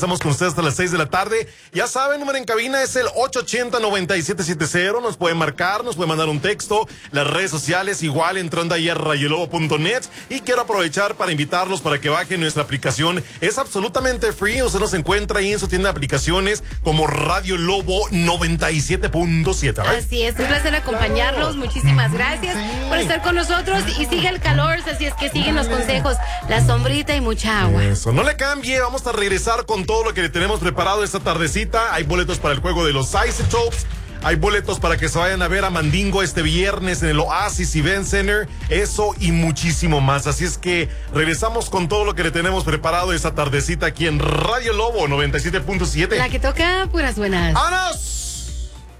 Estamos con ustedes hasta las 6 de la tarde. Ya saben, número en cabina es el 880-9770. Nos pueden marcar, nos pueden mandar un texto. Las redes sociales igual entrando ahí a radiolobo.net. Y quiero aprovechar para invitarlos para que bajen nuestra aplicación. Es absolutamente free. Usted nos encuentra ahí en su tienda de aplicaciones como Radio Lobo 97.7. Así es, un placer acompañarlos. Muchísimas gracias por estar con nosotros. Y sigue el calor, así es que siguen los consejos. La sombrita y mucha agua. Eso, no le cambie. Vamos a regresar con todo lo que le tenemos preparado esta tardecita. Hay boletos para el juego de los Isotopes. Hay boletos para que se vayan a ver a Mandingo este viernes en el Oasis Event Center. Eso y muchísimo más. Así es que regresamos con todo lo que le tenemos preparado esta tardecita aquí en Radio Lobo 97.7. La que toca puras buenas. ¡Vámonos!